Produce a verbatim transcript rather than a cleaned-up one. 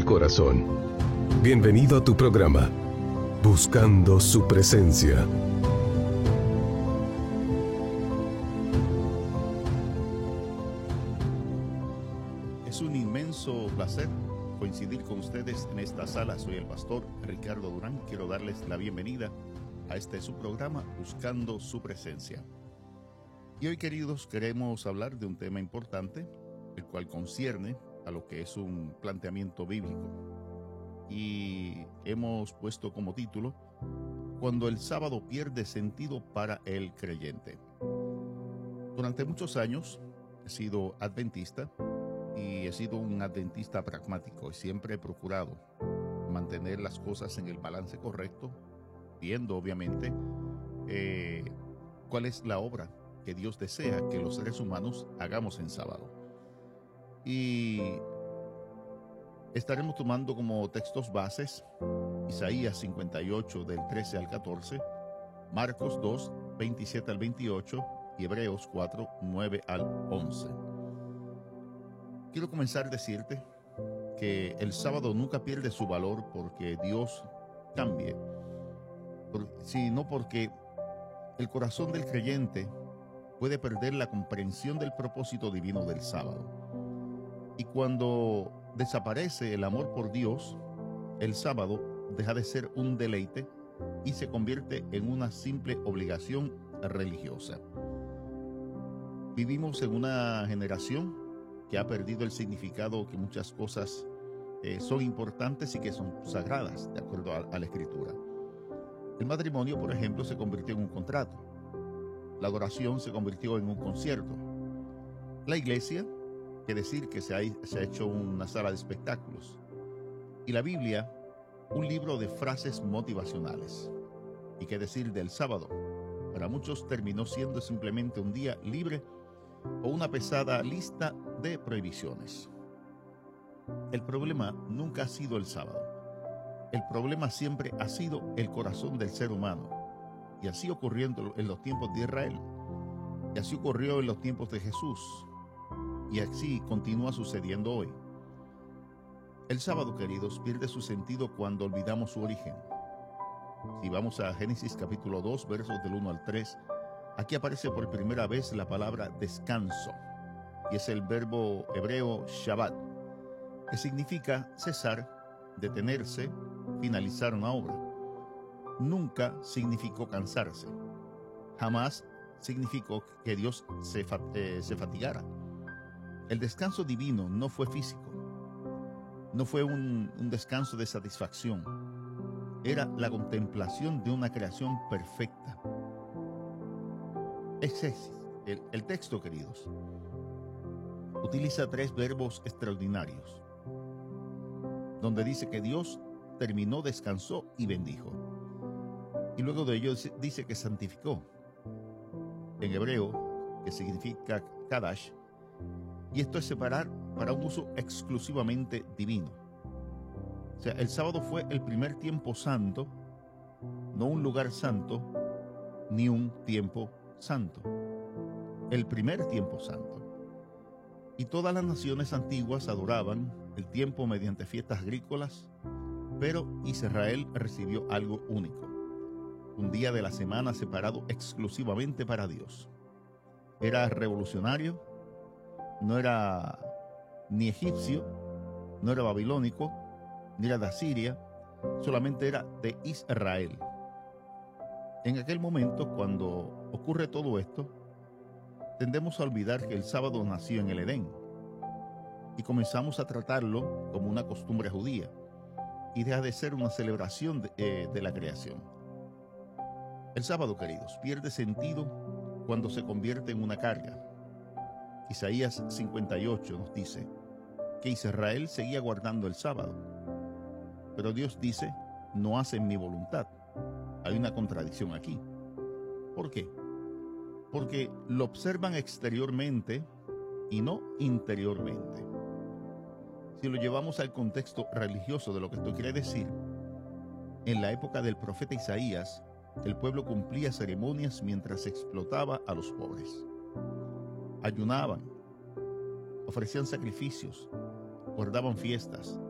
del corazón. Bienvenido a tu programa, Buscando su Presencia. Es un inmenso placer coincidir con ustedes en esta sala. Soy el pastor Ricardo Durán. Quiero darles la bienvenida a este su programa, Buscando su Presencia. Y hoy, queridos, queremos hablar de un tema importante, el cual concierne a lo que es un planteamiento bíblico. Y hemos puesto como título, Cuando el sábado pierde sentido para el creyente. Durante muchos años he sido adventista y he sido un adventista pragmático y siempre he procurado mantener las cosas en el balance correcto, viendo obviamente eh, cuál es la obra que Dios desea que los seres humanos hagamos en sábado. Y estaremos tomando como textos bases Isaías cincuenta y ocho del trece al catorce, Marcos dos, veintisiete al veintiocho y Hebreos cuatro, nueve al once. Quiero comenzar a decirte que el sábado nunca pierde su valor porque Dios cambie, sino porque el corazón del creyente puede perder la comprensión del propósito divino del sábado. Y cuando desaparece el amor por Dios, el sábado deja de ser un deleite y se convierte en una simple obligación religiosa. Vivimos en una generación que ha perdido el significado que muchas cosas eh, son importantes y que son sagradas, de acuerdo a, a la Escritura. El matrimonio, por ejemplo, se convirtió en un contrato. La adoración se convirtió en un concierto. La iglesia, que decir que se ha, se ha hecho una sala de espectáculos. Y la Biblia, un libro de frases motivacionales. Y qué decir del sábado. Para muchos terminó siendo simplemente un día libre o una pesada lista de prohibiciones. El problema nunca ha sido el sábado. El problema siempre ha sido el corazón del ser humano. Y así ocurrió en los tiempos de Israel. Y así ocurrió en los tiempos de Jesús. Y así continúa sucediendo hoy. El sábado, queridos, pierde su sentido cuando olvidamos su origen. Si vamos a Génesis capítulo dos, versos del uno al tres, aquí aparece por primera vez la palabra descanso, y es el verbo hebreo Shabbat, que significa cesar, detenerse, finalizar una obra. Nunca significó cansarse. Jamás significó que Dios se, fat, eh, se fatigara. El descanso divino no fue físico. No fue un, un descanso de satisfacción. Era la contemplación de una creación perfecta. El, el texto, queridos, utiliza tres verbos extraordinarios, donde dice que Dios terminó, descansó y bendijo. Y luego de ello dice que santificó, en hebreo, que significa Kadash, y esto es separar para un uso exclusivamente divino. O sea, el sábado fue el primer tiempo santo, no un lugar santo, ni un tiempo santo. El primer tiempo santo. Y todas las naciones antiguas adoraban el tiempo mediante fiestas agrícolas, pero Israel recibió algo único. Un día de la semana separado exclusivamente para Dios. Era revolucionario, no era ni egipcio, no era babilónico, ni era de Asiria, solamente era de Israel. En aquel momento, cuando ocurre todo esto, tendemos a olvidar que el sábado nació en el Edén y comenzamos a tratarlo como una costumbre judía y deja de ser una celebración de, eh, de la creación. El sábado, queridos, pierde sentido cuando se convierte en una carga. Isaías cincuenta y ocho nos dice que Israel seguía guardando el sábado, pero Dios dice, no hacen mi voluntad. Hay una contradicción aquí. ¿Por qué? Porque lo observan exteriormente y no interiormente. Si lo llevamos al contexto religioso de lo que esto quiere decir, en la época del profeta Isaías, el pueblo cumplía ceremonias mientras explotaba a los pobres. Ayunaban, ofrecían sacrificios, guardaban fiestas,